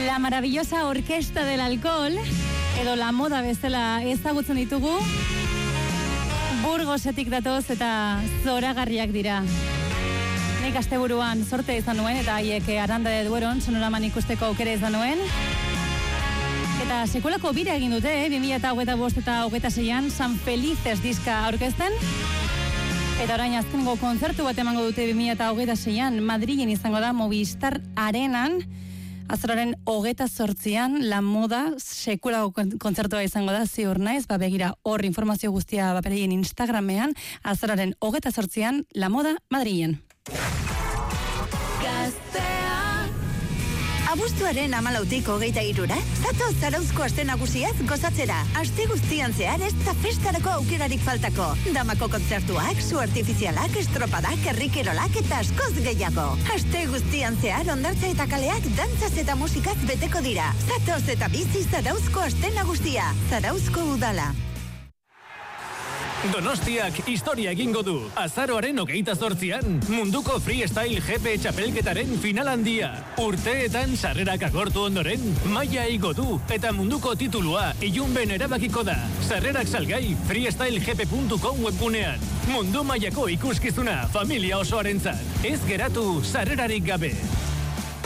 La maravillosa orquesta del alcohol, edo la moda bezala ezagutzen ditugu, Burgosetik datoz eta zoragarriak dira. Nik asteburuan sorte izan nuen, eta haiek Aranda de Dueron sonoraman ikusteko aukera izan nuen. Eta sekulako bira egin dute, 2025 eta 26an San Felices diska aurkezten. Eta orain azkengo kontzertu bat emango dute 2026an Madrilen izango da Movistar Arenan. Azaroaren 28an La Moda sekulako kontzertua izango da, ziur naiz, begira hor informazio guztia beraien Instagramean, azaroaren 28an La Moda Madrilen. Abuztuaren 14tik 23, zatoz Zarauzko aste nagusiaz gozatzera. Aste guztian zehar ez da festarako aukerarik faltako. Damako kontzertuak, su artifizialak, estropadak, herrikerolak eta askoz gehiago. Aste guztian zehar hondartza eta kaleak dantzaz eta musikaz beteko dira. Zatoz eta bizi Zarauzko aste nagusia. Zarauzko udala. Donostiak historia egingo du. Azaroaren 28an, munduko freestyle GP txapelketaren final handia. Urteetan sarrerak agortu ondoren, maila igo du eta munduko titulua ilunben erabakiko da. Sarrerak salgai freestylegp.com webgunean. Mundu mailako ikuskizuna familia osoarentzat. Ez geratu sarrerarik gabe.